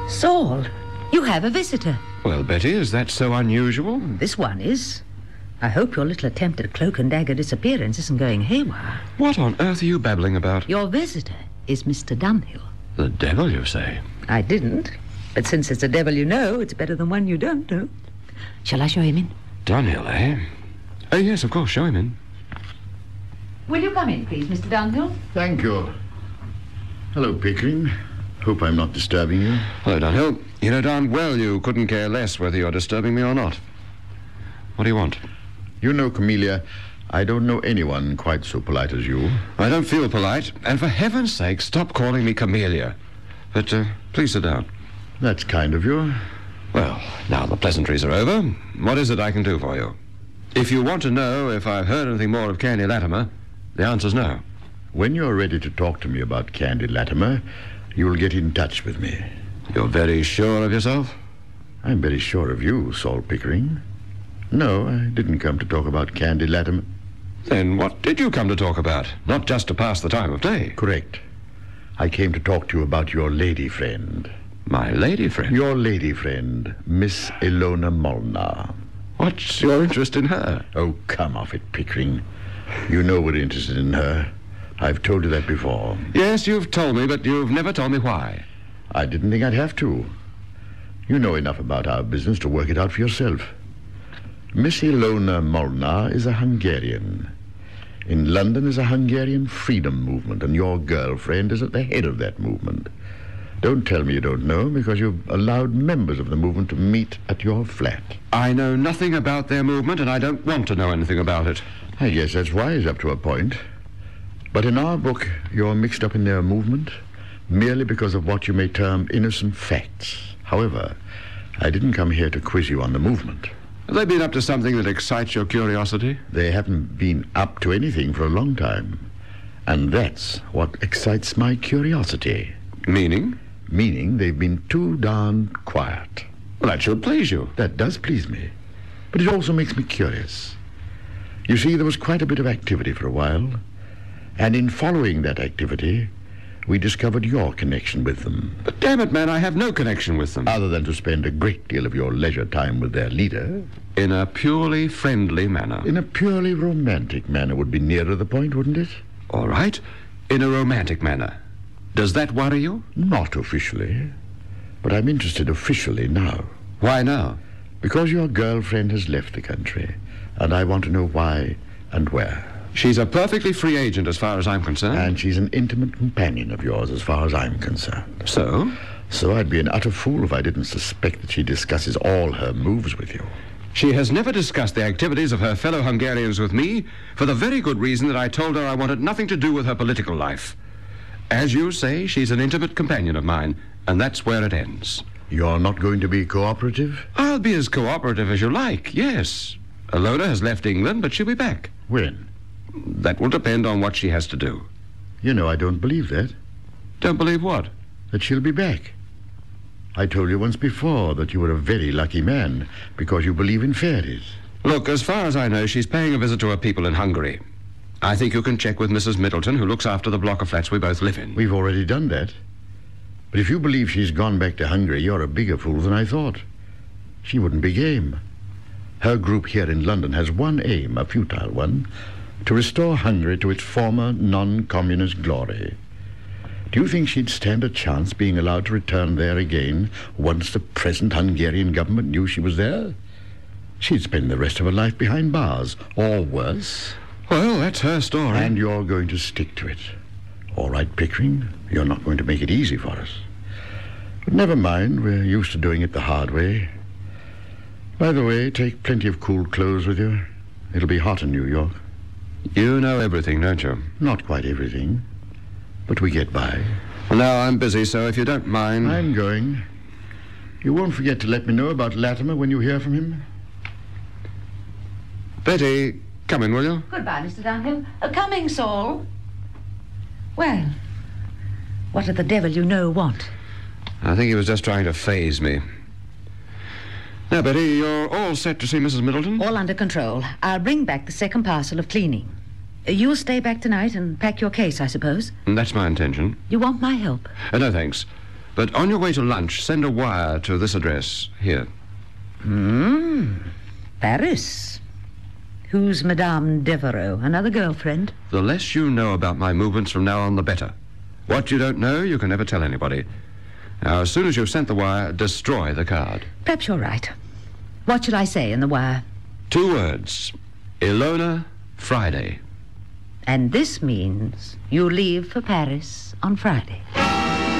Saul, you have a visitor. Well, Betty, is that so unusual? This one is. I hope your little attempt at cloak and dagger disappearance isn't going haywire. What on earth are you babbling about? Your visitor is Mr. Dunhill. The devil, you say? I didn't. But since it's a devil you know, it's better than one you don't know. Shall I show him in? Dunhill, eh? Oh, yes, of course, show him in. Will you come in, please, Mr. Dunhill? Thank you. Hello, Pickering. Hope I'm not disturbing you. Hello, Dunhill. You know darn well you couldn't care less whether you're disturbing me or not. What do you want? You know, Camellia, I don't know anyone quite so polite as you. I don't feel polite, and for heaven's sake, stop calling me Camellia. But, please sit down. That's kind of you. Well, now the pleasantries are over. What is it I can do for you? If you want to know if I've heard anything more of Candy Latimer, the answer's no. When you're ready to talk to me about Candy Latimer, you'll get in touch with me. You're very sure of yourself? I'm very sure of you, Saul Pickering. No, I didn't come to talk about Candy Latimer. Then what did you come to talk about? Not just to pass the time of day. Correct. I came to talk to you about your lady friend. My lady friend? Your lady friend, Miss Ilona Molnar. What's your interest in her? Oh, come off it, Pickering. You know we're interested in her. I've told you that before. Yes, you've told me, but you've never told me why. I didn't think I'd have to. You know enough about our business to work it out for yourself. Miss Ilona Molnar is a Hungarian. In London is a Hungarian freedom movement, and your girlfriend is at the head of that movement. Don't tell me you don't know, because you've allowed members of the movement to meet at your flat. I know nothing about their movement, and I don't want to know anything about it. I guess that's wise up to a point. But in our book, you're mixed up in their movement merely because of what you may term innocent facts. However, I didn't come here to quiz you on the movement. Have they been up to something that excites your curiosity? They haven't been up to anything for a long time. And that's what excites my curiosity. Meaning? Meaning they've been too darn quiet. Well, that should please you. That does please me. But it also makes me curious. You see, there was quite a bit of activity for a while. And in following that activity, we discovered your connection with them. But damn it, man, I have no connection with them. Other than to spend a great deal of your leisure time with their leader. In a purely friendly manner. In a purely romantic manner would be nearer the point, wouldn't it? All right. In a romantic manner. Does that worry you? Not officially. But I'm interested officially now. Why now? Because your girlfriend has left the country. And I want to know why and where. She's a perfectly free agent as far as I'm concerned. And she's an intimate companion of yours as far as I'm concerned. So? So I'd be an utter fool if I didn't suspect that she discusses all her moves with you. She has never discussed the activities of her fellow Hungarians with me for the very good reason that I told her I wanted nothing to do with her political life. As you say, she's an intimate companion of mine, and that's where it ends. You're not going to be cooperative? I'll be as cooperative as you like, yes. Ilona has left England, but she'll be back. When? That will depend on what she has to do. You know, I don't believe that. Don't believe what? That she'll be back. I told you once before that you were a very lucky man because you believe in fairies. Look, as far as I know, she's paying a visit to her people in Hungary. I think you can check with Mrs. Middleton, who looks after the block of flats we both live in. We've already done that. But if you believe she's gone back to Hungary, you're a bigger fool than I thought. She wouldn't be game. Her group here in London has one aim, a futile one, to restore Hungary to its former non-communist glory. Do you think she'd stand a chance being allowed to return there again once the present Hungarian government knew she was there? She'd spend the rest of her life behind bars, or worse. Well, that's her story. And you're going to stick to it. All right, Pickering, you're not going to make it easy for us. But never mind, we're used to doing it the hard way. By the way, take plenty of cool clothes with you. It'll be hot in New York. You know everything, don't you? Not quite everything, but we get by. Well, now, I'm busy, so if you don't mind... I'm going. You won't forget to let me know about Latimer when you hear from him? Betty, come in, will you? Goodbye, Mr. Dunhill. Coming, Saul. Well, what did the devil you know want? I think he was just trying to phase me. Now, Betty, you're all set to see Mrs. Middleton? All under control. I'll bring back the second parcel of cleaning. You'll stay back tonight and pack your case, I suppose? That's my intention. You want my help? No, thanks. But on your way to lunch, send a wire to this address here. Paris. Who's Madame Devereux? Another girlfriend? The less you know about my movements from now on, the better. What you don't know, you can never tell anybody. Now, as soon as you've sent the wire, destroy the card. Perhaps you're right. What should I say in the wire? 2 words. Ilona Friday. And this means you leave for Paris on Friday.